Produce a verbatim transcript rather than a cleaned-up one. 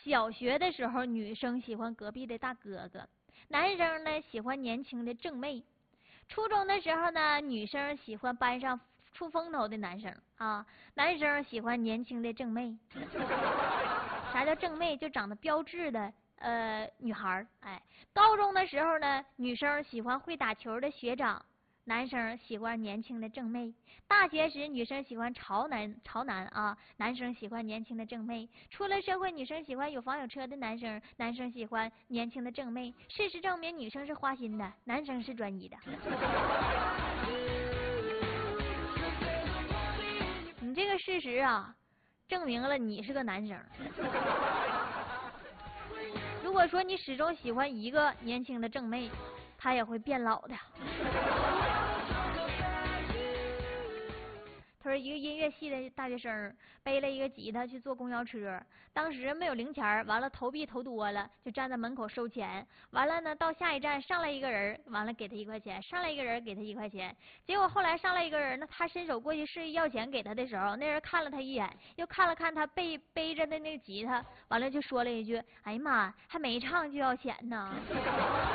小学的时候，女生喜欢隔壁的大哥哥，男生呢喜欢年轻的正妹。初中的时候呢，女生喜欢班上出风头的男生啊，男生喜欢年轻的正妹。啥叫正妹？就长得标致的呃女孩。哎，高中的时候呢，女生喜欢会打球的学长，男生喜欢年轻的正妹。大学时，女生喜欢潮男潮男啊，男生喜欢年轻的正妹。出了社会，女生喜欢有房有车的男生，男生喜欢年轻的正妹。事实证明，女生是花心的，男生是专一的。你这个事实啊，证明了你是个男生。如果说你始终喜欢一个年轻的正妹，她也会变老的。他说，一个音乐系的大学生背了一个吉他去坐公交车，当时没有零钱，完了投币投多了，就站在门口收钱。完了呢，到下一站上来一个人，完了给他一块钱，上来一个人给他一块钱。结果后来上来一个人呢，他伸手过去示意要钱给他的时候，那人看了他一眼，又看了看他背背着的那个吉他，完了就说了一句：“哎呀妈，还没唱就要钱呢。”